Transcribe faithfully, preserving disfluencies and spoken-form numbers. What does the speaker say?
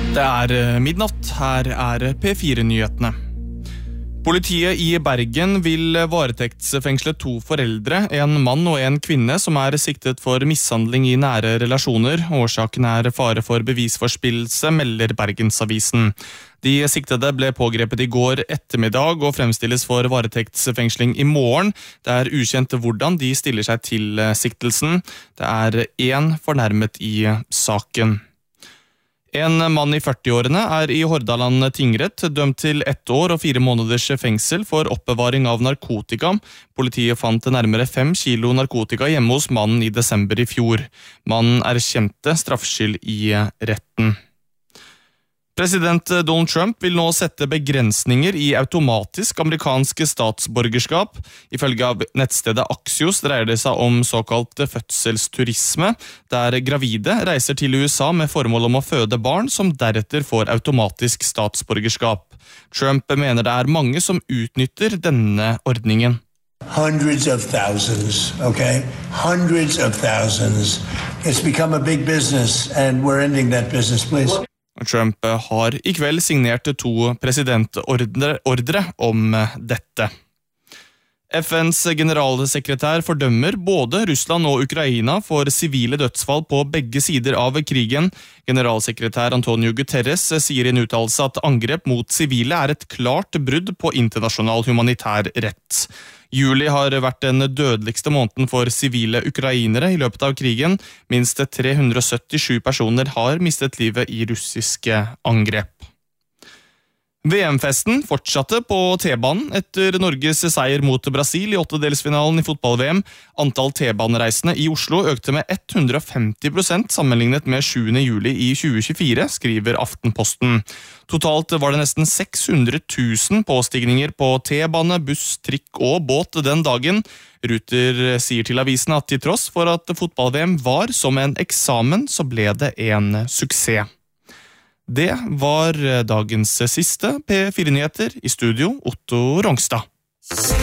Det er midnatt, her er P fire-nyhetene. Politiet i Bergen vil varetektsfengsle to foreldre, en mann og en kvinne som er siktet for mishandling i nære relasjoner. Årsaken er fare for bevisforspillelse, melder Bergensavisen. De siktede ble pågrepet i går ettermiddag og fremstilles for varetektsfengsling i morgen. Det er ukjent hvordan de stiller seg til siktelsen. Det er én fornærmet i saken. En mann i førtiårene er i Hordaland tingrett, dømt til ett år og fire måneders fengsel for oppbevaring av narkotika. Politiet fant nærmere fem kilo narkotika hjemme hos mannen i desember i fjor. Mannen erkjente straffskyld i retten. President Donald Trump vil nå sette begrensninger i automatisk amerikanske statsborgerskap. Ifølge av nettstedet Axios dreier det seg om såkalt fødselsturisme, der gravide reiser til U S A med formål om å føde barn som deretter får automatisk statsborgerskap. Trump mener det er mange som utnytter denne ordningen. Hundreds of thousands, okay? Hundreds of thousands. It's become a big business and we're ending that business, please. Trump har i kveld signert to presidentordre om dette. F N's generalsekretær fordømmer både Russland og Ukraina for sivile dødsfall på begge sider av krigen. Generalsekretær Antonio Guterres sier i en uttalelse at angrep mot sivile er et klart brudd på internasjonal humanitær rett. Juli har vært den dødeligste måneden for sivile ukrainere i løpet av krigen. Minst tre hundre syttisju personer har mistet livet i russiske angrep. V M-festen fortsatte på T-banen etter Norges seier mot Brasil i åttedelsfinalen i fotball-V M. Antall T-banereisende i Oslo økte med hundre og femti prosent sammenlignet med sjuende juli i tjue tjuefire, skriver Aftenposten. Totalt var det nesten seks hundre tusen påstigninger på T-bane, buss, trikk og båt den dagen. Ruter sier til avisen at til tross for at fotball-V M var som en eksamen, så ble det en suksess. Det var dagens siste P fire-nyheter. I studio, Otto Rongstad.